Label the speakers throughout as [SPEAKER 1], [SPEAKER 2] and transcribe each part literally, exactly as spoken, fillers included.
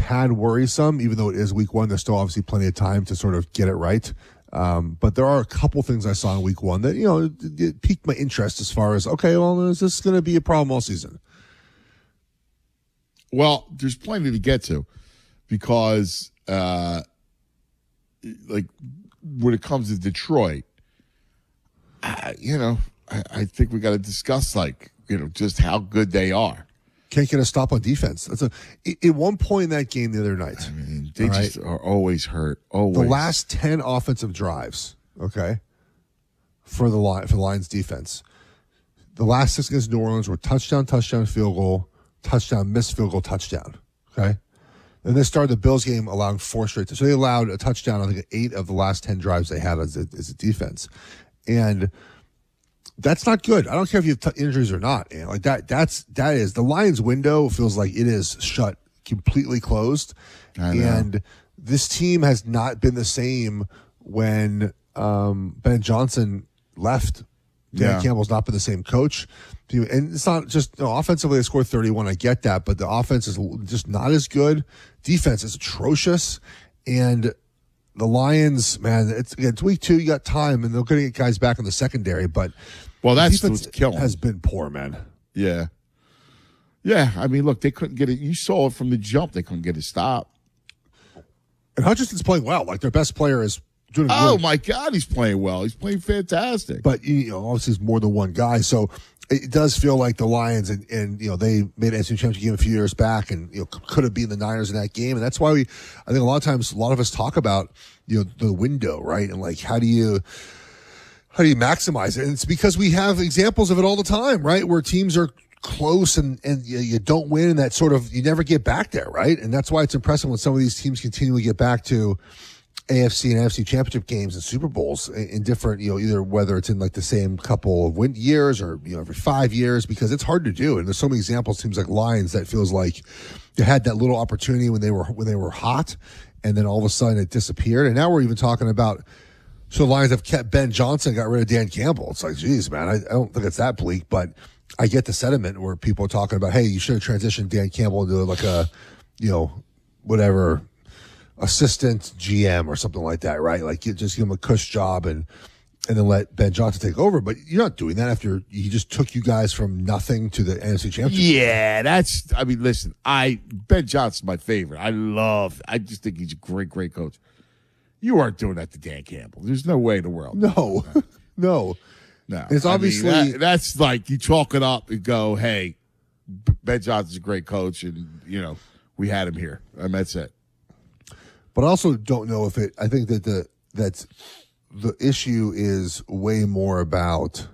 [SPEAKER 1] tad worrisome, even though it is week one. There's still obviously plenty of time to sort of get it right. Um, but there are a couple things I saw in week one that, you know, it, it piqued my interest as far as, okay, well, is this going to be a problem all season?
[SPEAKER 2] Well, there's plenty to get to because, uh, like, when it comes to Detroit, uh, you know, I, I think we got to discuss, like, you know, just how good they are.
[SPEAKER 1] Can't get a stop on defense. That's a, at one point in that game the other night,
[SPEAKER 2] I mean, they just right? are always hurt. Always.
[SPEAKER 1] The last ten offensive drives, okay, for the line for the Lions defense, the last six against New Orleans were touchdown, touchdown, field goal, touchdown, missed field goal, touchdown. Okay, and they started the Bills game allowing four straight. So they allowed a touchdown. I think eight of the last ten drives they had as a, as a defense, and that's not good. I don't care if you have t- injuries or not. You know, like that. That's that is the Lions' window feels like it is shut, completely closed, and this team has not been the same when um, Ben Johnson left. Dan
[SPEAKER 2] yeah.
[SPEAKER 1] Campbell's not been the same coach, and it's not just you know, offensively. They scored thirty-one. I get that, but the offense is just not as good. Defense is atrocious, and the Lions, man, it's again it's week two. You got time, and they're going to get guys back in the secondary, but.
[SPEAKER 2] Well, that's what's killing.
[SPEAKER 1] Has been poor, man.
[SPEAKER 2] Yeah. Yeah, I mean, look, they couldn't get it. You saw it from the jump. They couldn't get a stop.
[SPEAKER 1] And Hutchinson's playing well. Like, their best player is doing
[SPEAKER 2] Oh,
[SPEAKER 1] really,
[SPEAKER 2] my God, he's playing well. He's playing fantastic.
[SPEAKER 1] But, you know, obviously it's more than one guy. So it does feel like the Lions, and, and you know, they made an N F C Championship game a few years back and, you know, could have beaten the Niners in that game. And that's why we, I think a lot of times, a lot of us talk about, you know, the window, right? And, like, how do you, How do you maximize it? And it's because we have examples of it all the time, right? Where teams are close and, and you, you don't win, and that sort of, you never get back there, right? And that's why it's impressive when some of these teams continually get back to A F C and N F C championship games and Super Bowls in, in different, you know, either whether it's in like the same couple of win years or, you know, every five years, because it's hard to do. And there's so many examples, teams like Lions, that feels like they had that little opportunity when they were, when they were hot, and then all of a sudden it disappeared. And now we're even talking about, so the Lions have kept Ben Johnson, got rid of Dan Campbell. It's like, geez, man, I, I don't think it's that bleak, but I get the sentiment where people are talking about, hey, you should have transitioned Dan Campbell into like a, you know, whatever, assistant G M or something like that, right? Like, you just give him a cush job and and then let Ben Johnson take over. But you're not doing that after he just took you guys from nothing to the N F C Championship.
[SPEAKER 2] Yeah, that's, I mean, listen, I Ben Johnson's my favorite. I love, I just think he's a great, great coach. You aren't doing that to Dan Campbell. There's no way in the world.
[SPEAKER 1] No, no.
[SPEAKER 2] No.
[SPEAKER 1] It's obviously.
[SPEAKER 2] I mean, that, that's like you chalk it up and go, hey, Ben Johnson's a great coach, and, you know, we had him here. And that's it.
[SPEAKER 1] But I also don't know if it, I think that the, that the issue is way more about,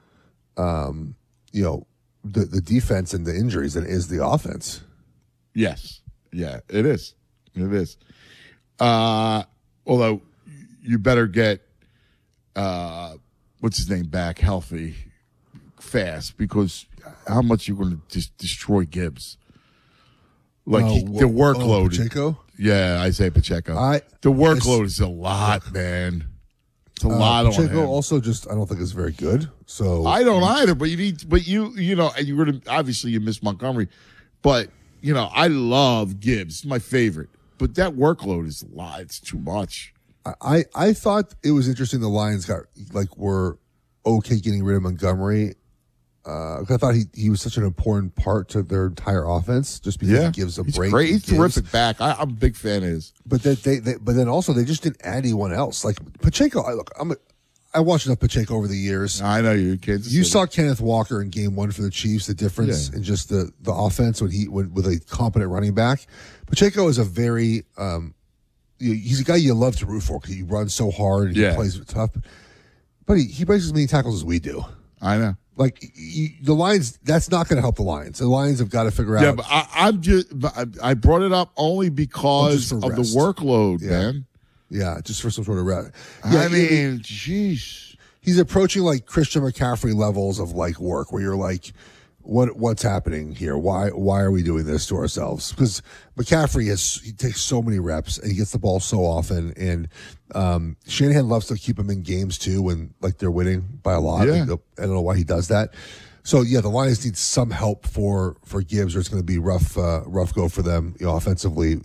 [SPEAKER 1] um, you know, the, the defense and the injuries than it is the offense.
[SPEAKER 2] Yes. Yeah, it is. It is. Uh, Although you better get uh, what's his name back healthy fast, because how much you're going to just destroy Gibbs? Like
[SPEAKER 1] uh,
[SPEAKER 2] he, the workload.
[SPEAKER 1] Oh, Pacheco?
[SPEAKER 2] Yeah, Isaiah Pacheco.
[SPEAKER 1] I,
[SPEAKER 2] the workload is a lot, man. It's a uh, lot
[SPEAKER 1] Pacheco
[SPEAKER 2] on him.
[SPEAKER 1] Also, just I don't think is very good. So
[SPEAKER 2] I don't either. But you need, but you, you know, and you're going to obviously you miss Montgomery, but you know I love Gibbs. He's my favorite. But that workload is a lot. It's too much.
[SPEAKER 1] I, I thought it was interesting the Lions got like were okay getting rid of Montgomery. Uh, I thought he, he was such an important part to their entire offense just because
[SPEAKER 2] yeah,
[SPEAKER 1] he gives a
[SPEAKER 2] he's
[SPEAKER 1] break.
[SPEAKER 2] Great. He's
[SPEAKER 1] gives.
[SPEAKER 2] terrific back. I, I'm a big fan of his.
[SPEAKER 1] But they, they, they but then also they just didn't add anyone else. Like Pacheco, I look, I'm a, I watched enough Pacheco over the years.
[SPEAKER 2] I know you, kids.
[SPEAKER 1] You saw Kenneth Walker in game one for the Chiefs, the difference yeah. in just the, the offense when he when, with a competent running back. Pacheco is a very um, he's a guy you love to root for because he runs so hard and
[SPEAKER 2] yeah.
[SPEAKER 1] he plays tough. But he, he breaks as many tackles as we do.
[SPEAKER 2] I know.
[SPEAKER 1] Like he, the Lions, that's not going to help the Lions. The Lions have got to figure out.
[SPEAKER 2] Yeah, but I, I'm just I brought it up only because
[SPEAKER 1] oh,
[SPEAKER 2] of the workload,
[SPEAKER 1] yeah.
[SPEAKER 2] man.
[SPEAKER 1] Yeah, just for some sort of rest. Yeah,
[SPEAKER 2] I mean, jeez.
[SPEAKER 1] He's approaching like Christian McCaffrey levels of like work where you're like, what what's happening here? Why why are we doing this to ourselves? Because McCaffrey has he takes so many reps and he gets the ball so often, and um, Shanahan loves to keep him in games too when like they're winning by a lot.
[SPEAKER 2] Yeah.
[SPEAKER 1] Like, I don't know why he does that. So yeah, the Lions need some help for for Gibbs, or it's going to be rough uh, rough go for them, you know, offensively.